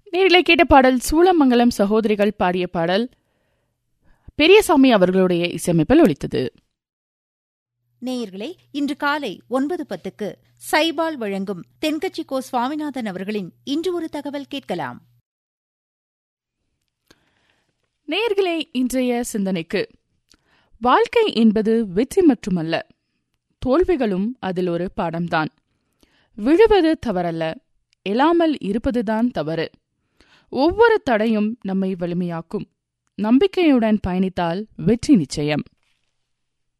நேரிலே கேட்ட பாடல் சூளமங்கலம் சகோதரிகள் பாடிய பாடல் பெரியசாமி அவர்களுடைய இசையமைப்பில் ஒலித்தது. நேயர்களே, இன்று காலை 9:10 சைபால் வழங்கும் தென்கட்சி கோ சுவாமிநாதன் அவர்களின் இன்று ஒரு தகவல் கேட்கலாம். நேயர்களே, இன்றைய சிந்தனைக்கு, வாழ்க்கை என்பது வெற்றி மட்டுமல்ல, தோல்விகளும் அதில் ஒரு பாடம்தான். விழுவது தவறல்ல, எழாமல் இருப்பதுதான் தவறு. ஒவ்வொரு தடையும் நம்மை வலிமையாக்கும். நம்பிக்கையுடன் பயணித்தால் வெற்றி நிச்சயம்.